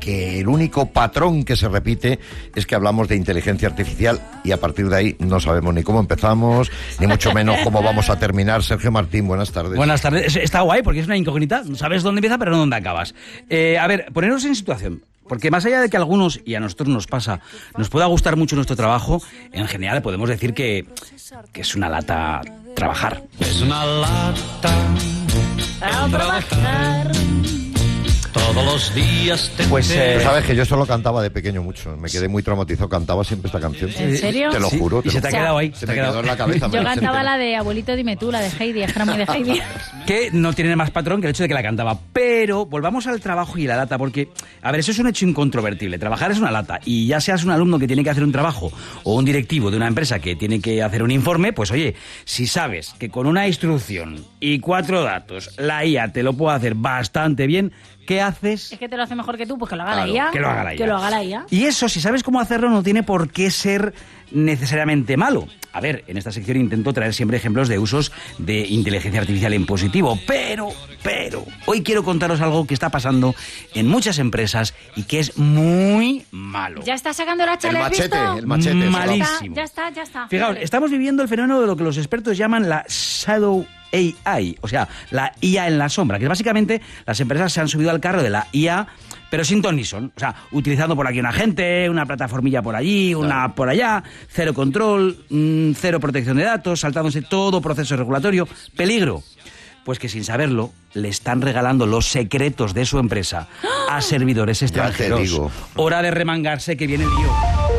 que el único patrón que se repite es que hablamos de inteligencia artificial y a partir de ahí no sabemos ni cómo empezamos, ni mucho menos cómo vamos a terminar. Sergio Martín, buenas tardes. Buenas tardes. Está guay porque es una incógnita. No sabes dónde empieza, pero no dónde acabas. A ver, ponernos en situación. Porque más allá de que a algunos, y a nosotros nos pasa, nos pueda gustar mucho nuestro trabajo, en general podemos decir que es una lata trabajar. Es una lata trabajar. Todos los días te... Pues tú sabes que yo solo cantaba de pequeño mucho. Me quedé muy traumatizado. Cantaba siempre esta canción. ¿En serio? Te lo juro. Y se te ha quedado ahí. Se me quedó en la cabeza. Yo cantaba la de Abuelito Dime Tú, la de Heidi, es que era muy de Heidi. Que no tiene más patrón que el hecho de que la cantaba. Pero volvamos al trabajo y la lata, porque, a ver, eso es un hecho incontrovertible. Trabajar es una lata. Y ya seas un alumno que tiene que hacer un trabajo o un directivo de una empresa que tiene que hacer un informe, pues oye, si sabes que con una instrucción y 4 datos la IA te lo puede hacer bastante bien, ¿qué haces? Es que te lo hace mejor que tú, pues que lo haga la IA. Que lo haga la IA. Que lo haga la IA. Y eso, si sabes cómo hacerlo, no tiene por qué ser necesariamente malo. A ver, en esta sección intento traer siempre ejemplos de usos de inteligencia artificial en positivo, pero, hoy quiero contaros algo que está pasando en muchas empresas y que es muy malo. Ya está sacando la chala, El machete. Malísimo. Ya está. Fijaos, estamos viviendo el fenómeno de lo que los expertos llaman la shadow AI, o sea, la IA en la sombra, que básicamente las empresas se han subido al carro de la IA, pero sin ton ni son. O sea, utilizando por aquí un agente, una plataformilla por allí, una por allá, cero control, cero protección de datos, saltándose todo proceso regulatorio. ¿Peligro? Pues que sin saberlo, le están regalando los secretos de su empresa a servidores extranjeros. Ya te digo. Hora de remangarse que viene el lío.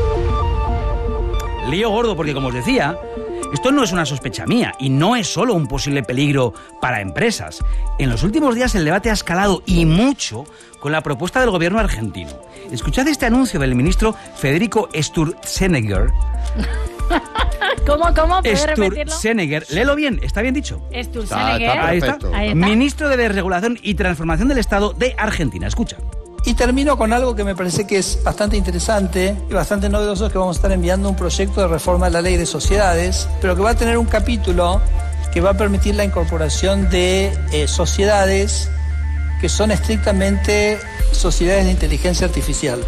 Lío gordo, porque como os decía, esto no es una sospecha mía y no es solo un posible peligro para empresas. En los últimos días el debate ha escalado y mucho con la propuesta del gobierno argentino. Escuchad este anuncio del ministro Federico Sturzenegger. ¿Cómo? ¿Puedes repetirlo? Sturzenegger, léelo bien, ¿está bien dicho? Sturzenegger. Ahí está. Ahí está. Ministro de Desregulación y Transformación del Estado de Argentina. Escucha. Y termino con algo que me parece que es bastante interesante y bastante novedoso, que vamos a estar enviando un proyecto de reforma de la ley de sociedades, pero que va a tener un capítulo que va a permitir la incorporación de sociedades que son estrictamente sociedades de inteligencia artificial.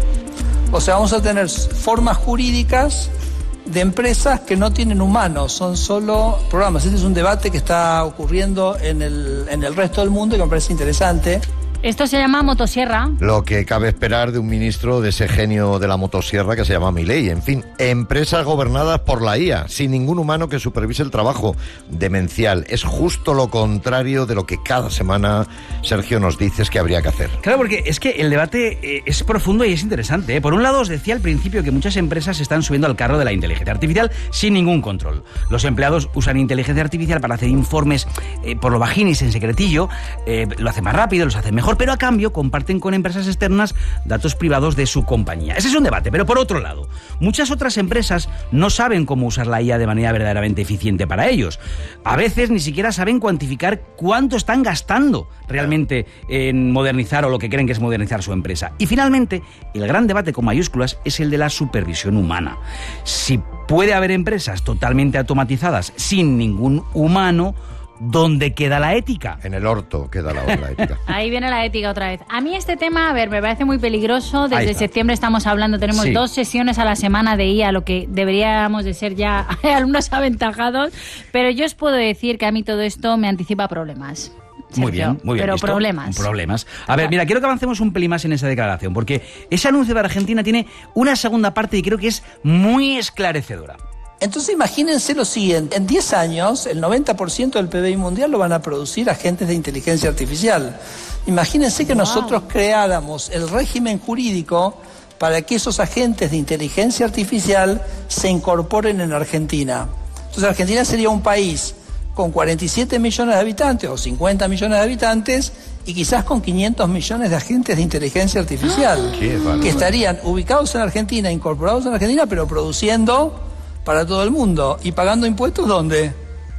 O sea, vamos a tener formas jurídicas de empresas que no tienen humanos, son solo programas. Este es un debate que está ocurriendo en el resto del mundo y que me parece interesante. Esto se llama motosierra. Lo que cabe esperar de un ministro de ese genio de la motosierra que se llama Milei. En fin, empresas gobernadas por la IA, sin ningún humano que supervise el trabajo. Demencial. Es justo lo contrario de lo que cada semana Sergio nos dices que habría que hacer. Claro, porque es que el debate es profundo y es interesante. Por un lado, os decía al principio que muchas empresas se están subiendo al carro de la inteligencia artificial sin ningún control. Los empleados usan inteligencia artificial para hacer informes por lo bajinis en secretillo, lo hacen más rápido, los hacen mejor, pero a cambio comparten con empresas externas datos privados de su compañía. Ese es un debate, pero por otro lado, muchas otras empresas no saben cómo usar la IA de manera verdaderamente eficiente para ellos. A veces ni siquiera saben cuantificar cuánto están gastando realmente en modernizar o lo que creen que es modernizar su empresa. Y finalmente, el gran debate con mayúsculas es el de la supervisión humana. Si puede haber empresas totalmente automatizadas sin ningún humano, ¿dónde queda la ética? En el orto queda la ética. Ahí viene la ética otra vez. A mí este tema, a ver, me parece muy peligroso. Desde septiembre estamos hablando, tenemos 2 sesiones a la semana de IA, lo que deberíamos de ser ya alumnos aventajados. Pero yo os puedo decir que a mí todo esto me anticipa problemas. Muy bien. Pero visto. problemas. A ver, mira, quiero que avancemos un pelín más en esa declaración, porque ese anuncio de Argentina tiene una segunda parte y creo que es muy esclarecedora. Entonces imagínense lo siguiente, en 10 años el 90% del PBI mundial lo van a producir agentes de inteligencia artificial. Imagínense que nosotros creáramos el régimen jurídico para que esos agentes de inteligencia artificial se incorporen en Argentina. Entonces Argentina sería un país con 47 millones de habitantes o 50 millones de habitantes y quizás con 500 millones de agentes de inteligencia artificial que estarían ubicados en Argentina, incorporados en Argentina, pero produciendo para todo el mundo. ¿Y pagando impuestos dónde?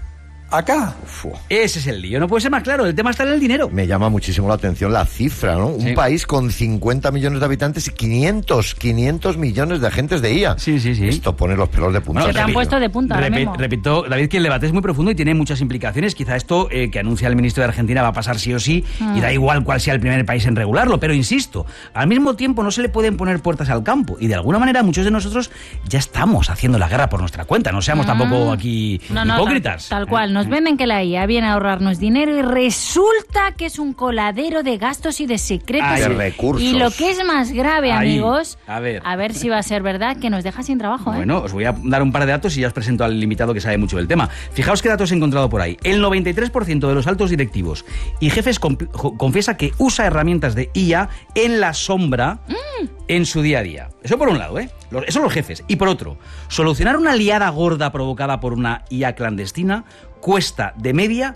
acá. Ese es el lío, no puede ser más claro, el tema está en el dinero. Me llama muchísimo la atención la cifra, ¿no? Sí. Un país con 50 millones de habitantes y 500 millones de agentes de IA. Sí. Esto pone los pelos de punta. Se te han puesto de punta ahora mismo. Repito, David, que el debate es muy profundo y tiene muchas implicaciones. Quizá esto que anuncia el ministro de Argentina va a pasar sí o sí y da igual cuál sea el primer país en regularlo. Pero insisto, al mismo tiempo no se le pueden poner puertas al campo y de alguna manera muchos de nosotros ya estamos haciendo la guerra por nuestra cuenta. No seamos tampoco aquí hipócritas. Tal cual, nos venden que la IA viene a ahorrarnos dinero y resulta que es un coladero de gastos y de secretos. De recursos. Y lo que es más grave, amigos, a ver si va a ser verdad, que nos deja sin trabajo. Bueno, os voy a dar un par de datos y ya os presento al invitado que sabe mucho del tema. Fijaos qué datos he encontrado por ahí. El 93% de los altos directivos y jefes confiesa que usa herramientas de IA en la sombra en su día a día. Eso por un lado, ¿eh? Eso los jefes. Y por otro, solucionar una liada gorda provocada por una IA clandestina cuesta de media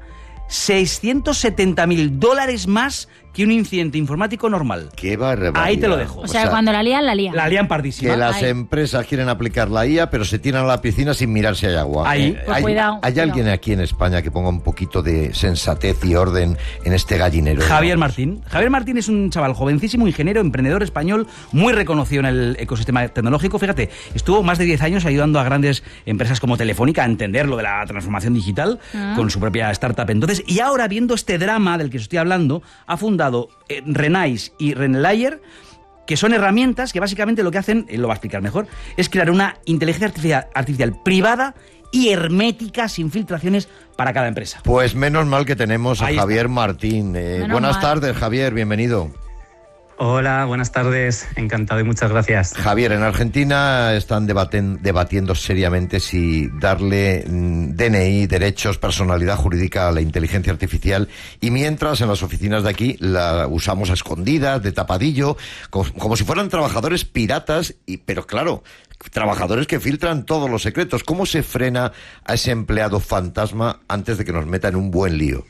$670.000 más que un incidente informático normal. ¡Qué barbaridad! Ahí te lo dejo. O sea, cuando la lían, la lían. La lían pardísima. Que las empresas quieren aplicar la IA, pero se tiran a la piscina sin mirar si hay agua. Ahí. Pues cuidado. ¿Hay alguien aquí en España que ponga un poquito de sensatez y orden en este gallinero? Javier Martín. Javier Martín es un chaval jovencísimo, ingeniero, emprendedor español, muy reconocido en el ecosistema tecnológico. Fíjate, estuvo más de 10 años ayudando a grandes empresas como Telefónica a entender lo de la transformación digital con su propia startup. Entonces, y ahora, viendo este drama del que os estoy hablando, ha fundado Renais y Renlayer, que son herramientas que básicamente lo que hacen, él lo va a explicar mejor, es crear una inteligencia artificial privada y hermética, sin filtraciones, para cada empresa. Pues menos mal que tenemos a Ahí Javier Martín. Buenas tardes, Javier, bienvenido. Hola, buenas tardes, encantado y muchas gracias. Javier, en Argentina están debatiendo seriamente si darle DNI, derechos, personalidad jurídica a la inteligencia artificial, y mientras en las oficinas de aquí la usamos a escondidas, de tapadillo, como si fueran trabajadores piratas, pero claro, trabajadores que filtran todos los secretos. ¿Cómo se frena a ese empleado fantasma antes de que nos meta en un buen lío?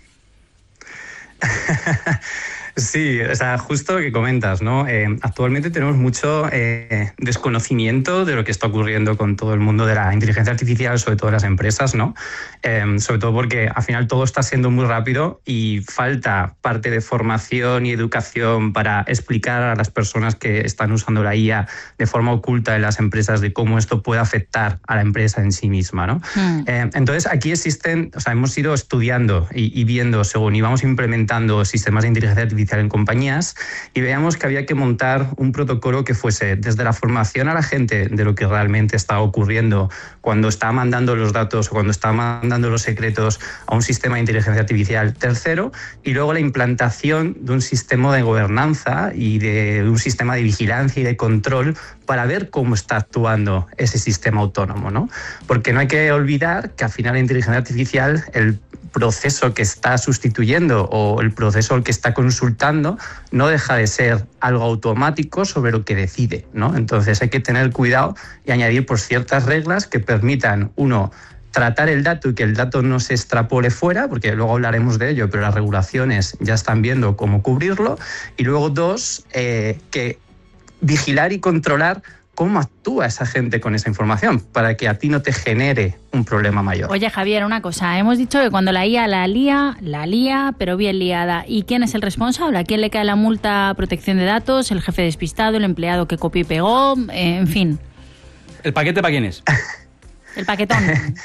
Sí, o sea, justo lo que comentas, ¿no? Actualmente tenemos mucho desconocimiento de lo que está ocurriendo con todo el mundo de la inteligencia artificial, sobre todo en las empresas, ¿no? Sobre todo porque al final todo está siendo muy rápido y falta parte de formación y educación para explicar a las personas que están usando la IA de forma oculta en las empresas de cómo esto puede afectar a la empresa en sí misma, ¿no? Entonces aquí existen, o sea, hemos ido estudiando y viendo según íbamos implementando sistemas de inteligencia artificial en compañías y veíamos que había que montar un protocolo que fuese desde la formación a la gente de lo que realmente está ocurriendo cuando está mandando los datos o cuando está mandando los secretos a un sistema de inteligencia artificial tercero, y luego la implantación de un sistema de gobernanza y de un sistema de vigilancia y de control para ver cómo está actuando ese sistema autónomo, ¿no? Porque no hay que olvidar que al final la inteligencia artificial, el proceso que está sustituyendo o el proceso al que está consultando no deja de ser algo automático sobre lo que decide, ¿no? Entonces hay que tener cuidado y añadir por ciertas reglas que permitan, uno, tratar el dato y que el dato no se extrapole fuera, porque luego hablaremos de ello, pero las regulaciones ya están viendo cómo cubrirlo, y luego dos, que vigilar y controlar cómo actúa esa gente con esa información para que a ti no te genere un problema mayor. Oye, Javier, una cosa. Hemos dicho que cuando la IA la lía, pero bien liada. ¿Y quién es el responsable? ¿A quién le cae la multa protección de datos? ¿El jefe despistado? ¿El empleado que copió y pegó? En fin. ¿El paquete para quién es? El paquetón.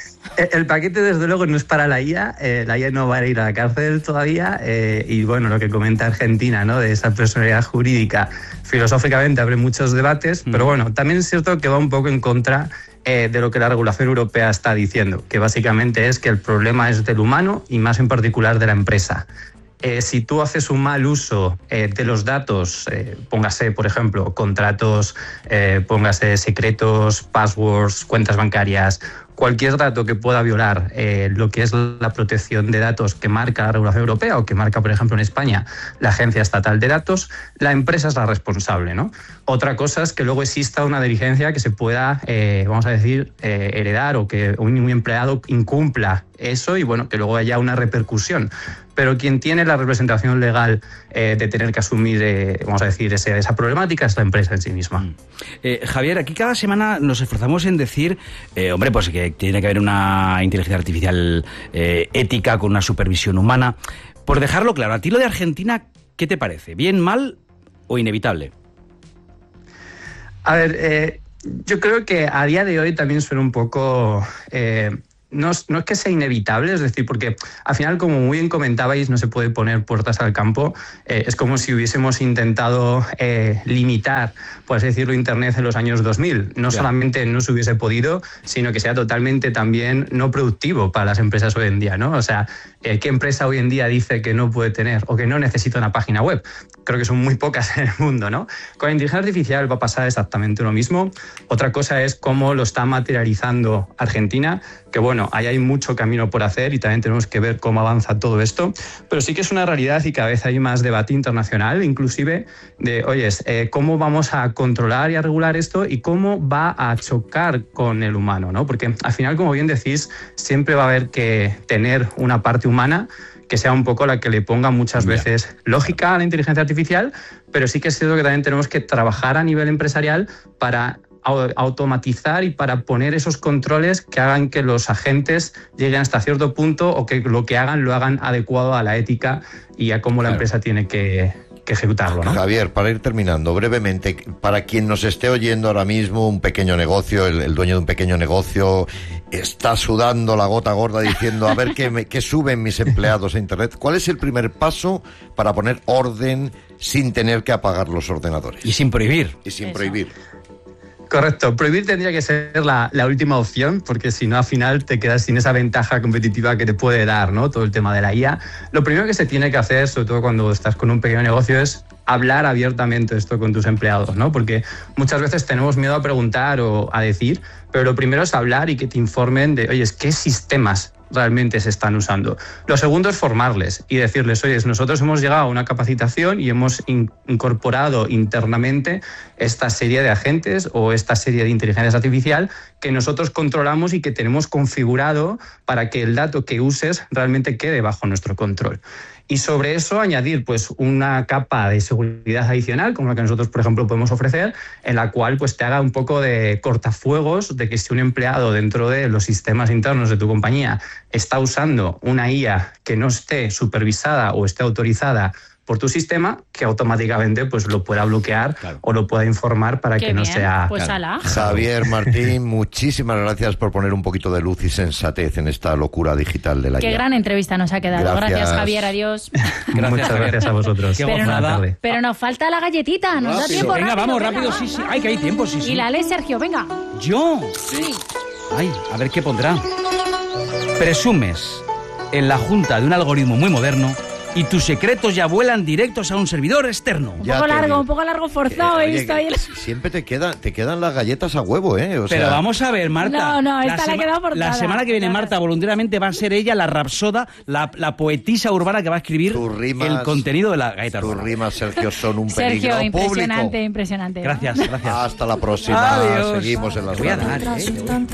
El paquete, desde luego, no es para la IA. La IA no va a ir a la cárcel todavía. Y bueno, lo que comenta Argentina, ¿no? De esa personalidad jurídica, filosóficamente abre muchos debates, pero bueno, también es cierto que va un poco en contra de lo que la regulación europea está diciendo, que básicamente es que el problema es del humano y más en particular de la empresa. Si tú haces un mal uso de los datos, póngase, por ejemplo, contratos, póngase secretos, passwords, cuentas bancarias, cualquier dato que pueda violar lo que es la protección de datos que marca la regulación europea o que marca, por ejemplo, en España la Agencia Estatal de Datos, la empresa es la responsable, ¿no? Otra cosa es que luego exista una diligencia que se pueda, vamos a decir, heredar, o que un empleado incumpla eso y, bueno, que luego haya una repercusión. pero quien tiene la representación legal de tener que asumir, vamos a decir, esa problemática es la empresa en sí misma. Javier, aquí cada semana nos esforzamos en decir, hombre, pues que tiene que haber una inteligencia artificial ética con una supervisión humana. Por dejarlo claro, a ti lo de Argentina, ¿qué te parece? ¿Bien, mal o inevitable? A ver, yo creo que a día de hoy también suena un poco... No es que sea inevitable, es decir, porque al final, como muy bien comentabais, no se puede poner puertas al campo. Es como si hubiésemos intentado limitar, por así decirlo, Internet en los años 2000. No solamente no se hubiese podido, sino que sea totalmente también no productivo para las empresas hoy en día, ¿no? O sea, ¿qué empresa hoy en día dice que no puede tener o que no necesita una página web? Creo que son muy pocas en el mundo, ¿no? Con la inteligencia artificial va a pasar exactamente lo mismo. Otra cosa es cómo lo está materializando Argentina, que bueno, ahí hay mucho camino por hacer y también tenemos que ver cómo avanza todo esto, pero sí que es una realidad y cada vez hay más debate internacional, inclusive de, oye, ¿cómo vamos a controlar y a regular esto y cómo va a chocar con el humano, ¿no? Porque al final, como bien decís, siempre va a haber que tener una parte humana que sea un poco la que le ponga muchas veces lógica a la inteligencia artificial, pero sí que es cierto que también tenemos que trabajar a nivel empresarial para automatizar y para poner esos controles que hagan que los agentes lleguen hasta cierto punto o que lo que hagan lo hagan adecuado a la ética y a cómo la empresa tiene que ejecutarlo, ¿no? Javier, para ir terminando, brevemente, para quien nos esté oyendo ahora mismo, un pequeño negocio, el dueño de un pequeño negocio está sudando la gota gorda diciendo a ver qué suben mis empleados a Internet. ¿Cuál es el primer paso para poner orden sin tener que apagar los ordenadores? Y sin prohibir. Y sin prohibir. Correcto, prohibir tendría que ser la última opción, porque si no al final te quedas sin esa ventaja competitiva que te puede dar, ¿no? Todo el tema de la IA. Lo primero que se tiene que hacer, sobre todo cuando estás con un pequeño negocio, es hablar abiertamente esto con tus empleados, ¿no? Porque muchas veces tenemos miedo a preguntar o a decir, pero lo primero es hablar y que te informen de, oye, ¿qué sistemas realmente se están usando? Lo segundo es formarles y decirles, oye, nosotros hemos llegado a una capacitación y hemos incorporado internamente esta serie de agentes o esta serie de inteligencia artificial que nosotros controlamos y que tenemos configurado para que el dato que uses realmente quede bajo nuestro control. Y sobre eso añadir pues una capa de seguridad adicional, como la que nosotros, por ejemplo, podemos ofrecer, en la cual pues te haga un poco de cortafuegos de que si un empleado dentro de los sistemas internos de tu compañía está usando una IA que no esté supervisada o esté autorizada por tu sistema, que automáticamente pues lo pueda bloquear o lo pueda informar para que no sea... Pues ala. Javier Martín, muchísimas gracias por poner un poquito de luz y sensatez en esta locura digital de la IA. Qué gran entrevista nos ha quedado. Gracias Javier, adiós. Muchas gracias a vosotros. Pero nos falta la galletita, nos da tiempo. Venga, rápido, vamos, rápido, sí. Ay, que hay tiempo, sí. Y la lee Sergio, venga. ¿Yo? Sí. Ay, a ver qué pondrá. Presumes en la junta de un algoritmo muy moderno y tus secretos ya vuelan directos a un servidor externo. Un poco largo forzado. Siempre te quedan las galletas a huevo, ¿eh? O sea... Pero vamos a ver, Marta. No, esta la ha quedado forzada. La semana que viene, Marta, voluntariamente va a ser ella la rapsoda, la poetisa urbana que va a escribir el contenido de la galleta urbana. Tus rimas, Sergio, son un peligro Sergio, público. Impresionante. Gracias. Hasta la próxima. Adiós. Seguimos en las redes.